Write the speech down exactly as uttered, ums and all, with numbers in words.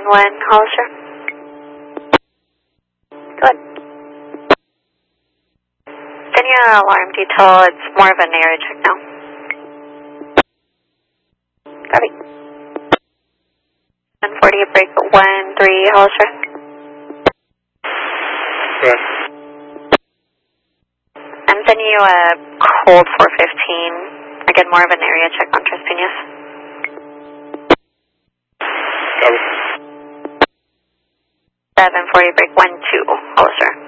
one, Hollister. Good. Send you an alarm detail. It's more of an area check now. Copy. one forty, break one three, Hollister. Good. I'm sending you a cold four fifteen. Again, more of an area check on Tres Piñas. Copy. seven forty, break one two, Hollister.